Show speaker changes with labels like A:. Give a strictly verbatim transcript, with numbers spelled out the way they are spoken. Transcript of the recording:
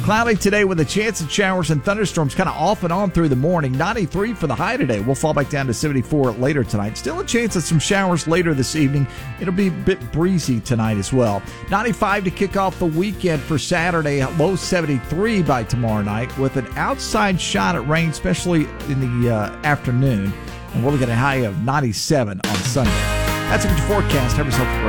A: Cloudy today with a chance of showers and thunderstorms kind of off and on through the morning. ninety-three for the high today. We'll fall back down to seventy-four later tonight. Still a chance of some showers later this evening. It'll be a bit breezy tonight as well. ninety-five to kick off the weekend for Saturday. Low seventy-three by tomorrow night with an outside shot at rain, especially in the uh, afternoon. And we're looking at a high of ninety-seven on Sunday. That's a good forecast. Have yourself a great